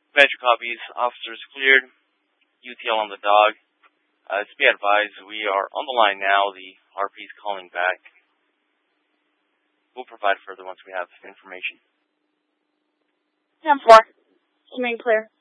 Badger copies. Officers cleared. UTL on the dog. To be advised, we are on the line now. The RP is calling back. We'll provide further once we have information. 10-4. Remain clear.